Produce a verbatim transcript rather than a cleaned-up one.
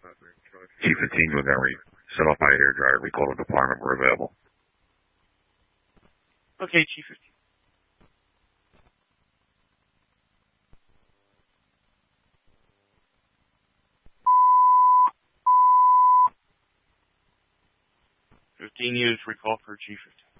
Chief fifteen Montgomery, set off by a hairdryer. Recall the department. We're available. Okay, Chief fifteen. Fifteen units recall for Chief fifteen.